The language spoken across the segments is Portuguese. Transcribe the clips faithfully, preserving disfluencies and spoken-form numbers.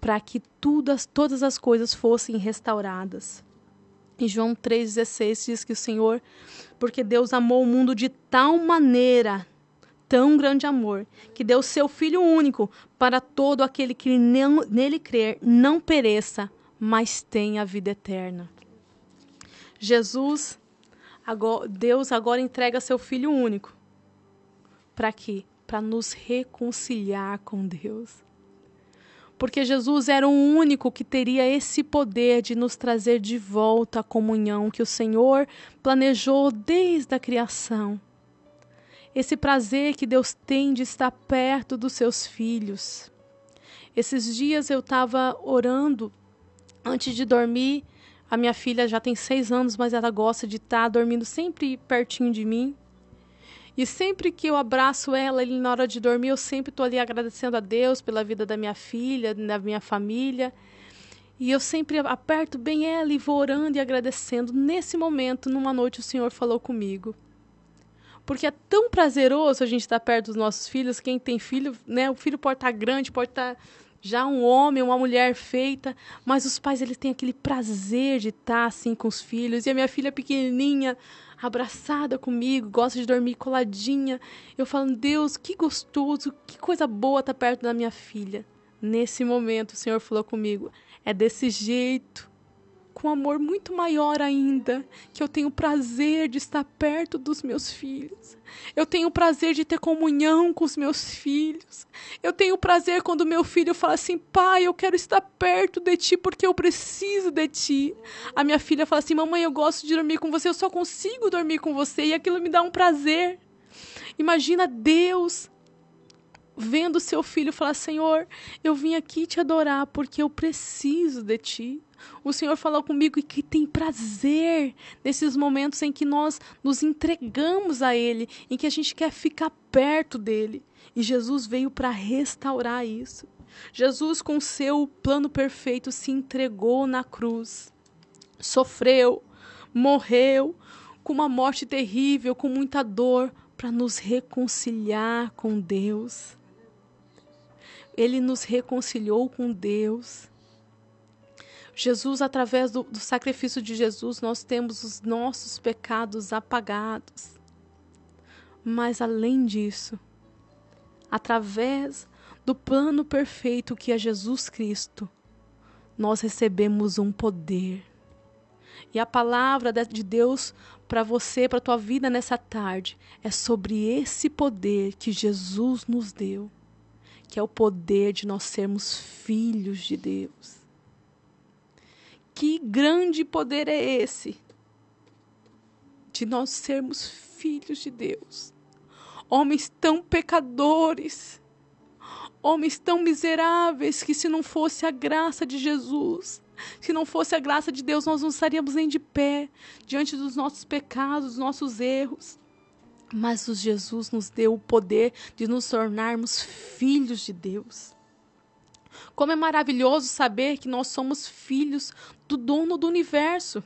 para que tudo, todas as coisas fossem restauradas. Em João três dezesseis diz que o Senhor, porque Deus amou o mundo de tal maneira, tão grande amor, que deu seu Filho único para todo aquele que não, nele crer não pereça, mas tenha a vida eterna. Jesus, agora, Deus agora entrega seu Filho único. Para quê? Para nos reconciliar com Deus. Porque Jesus era o único que teria esse poder de nos trazer de volta à comunhão que o Senhor planejou desde a criação. Esse prazer que Deus tem de estar perto dos seus filhos. Esses dias eu estava orando antes de dormir. A minha filha já tem seis anos, mas ela gosta de estar dormindo sempre pertinho de mim. E sempre que eu abraço ela, ele, na hora de dormir, eu sempre estou ali agradecendo a Deus pela vida da minha filha, da minha família. E eu sempre aperto bem ela e vou orando e agradecendo. Nesse momento, numa noite, o Senhor falou comigo. Porque é tão prazeroso a gente estar perto dos nossos filhos. Quem tem filho, né? O filho pode estar grande, pode estar já um homem, uma mulher feita. Mas os pais, eles têm aquele prazer de estar assim com os filhos. E a minha filha pequenininha, abraçada comigo, gosta de dormir coladinha. Eu falo, Deus, que gostoso, que coisa boa estar perto da minha filha. Nesse momento, o Senhor falou comigo, é desse jeito, com amor muito maior ainda, que eu tenho prazer de estar perto dos meus filhos. Eu tenho prazer de ter comunhão com os meus filhos. Eu tenho prazer quando meu filho fala assim, pai, eu quero estar perto de ti porque eu preciso de ti. A minha filha fala assim, mamãe, eu gosto de dormir com você, eu só consigo dormir com você. E aquilo me dá um prazer. Imagina Deus vendo seu filho falar, Senhor, eu vim aqui te adorar porque eu preciso de ti. O Senhor falou comigo que tem prazer nesses momentos em que nós nos entregamos a Ele, em que a gente quer ficar perto dEle. E Jesus veio para restaurar isso. Jesus, com seu plano perfeito, se entregou na cruz. Sofreu, morreu, com uma morte terrível, com muita dor, para nos reconciliar com Deus. Ele nos reconciliou com Deus. Jesus, através do, do sacrifício de Jesus, nós temos os nossos pecados apagados. Mas, além disso, através do plano perfeito que é Jesus Cristo, nós recebemos um poder. E a palavra de Deus para você, para a tua vida nessa tarde, é sobre esse poder que Jesus nos deu, que é o poder de nós sermos filhos de Deus. Que grande poder é esse? De nós sermos filhos de Deus. Homens tão pecadores, homens tão miseráveis, que se não fosse a graça de Jesus, se não fosse a graça de Deus, nós não estaríamos nem de pé diante dos nossos pecados, dos nossos erros. Mas o Jesus nos deu o poder de nos tornarmos filhos de Deus. Como é maravilhoso saber que nós somos filhos do dono do universo.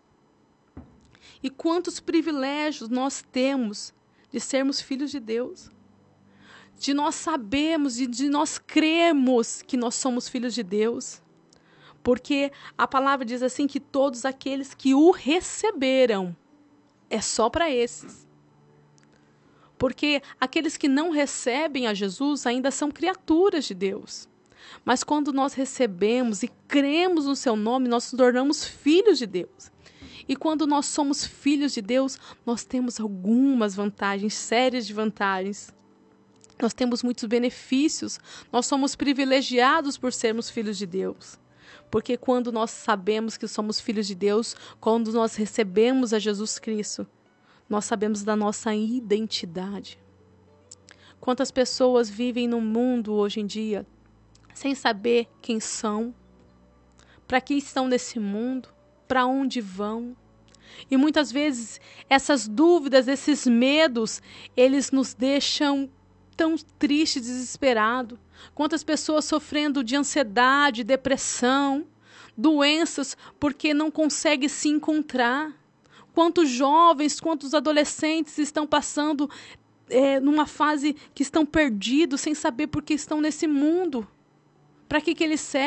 E quantos privilégios nós temos de sermos filhos de Deus. De nós sabermos e de nós crermos que nós somos filhos de Deus. Porque a palavra diz assim que todos aqueles que o receberam, é só para esses. Porque aqueles que não recebem a Jesus ainda são criaturas de Deus. Mas quando nós recebemos e cremos no seu nome, nós nos tornamos filhos de Deus. E quando nós somos filhos de Deus, nós temos algumas vantagens, séries de vantagens. Nós temos muitos benefícios, nós somos privilegiados por sermos filhos de Deus. Porque quando nós sabemos que somos filhos de Deus, quando nós recebemos a Jesus Cristo, nós sabemos da nossa identidade. Quantas pessoas vivem no mundo hoje em dia sem saber quem são, para que estão nesse mundo, para onde vão. E muitas vezes essas dúvidas, esses medos, eles nos deixam tão tristes, desesperados. Quantas pessoas sofrendo de ansiedade, depressão, doenças, porque não conseguem se encontrar. Quantos jovens, quantos adolescentes estão passando é, numa fase que estão perdidos, sem saber por que estão nesse mundo. Para que, que eles servem?